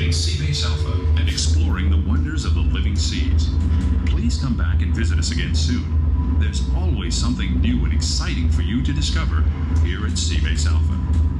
joining Seabase Alpha and exploring the wonders of the living seas. Please come back and visit us again soon. There's always something new and exciting for you to discover here at Seabase Alpha.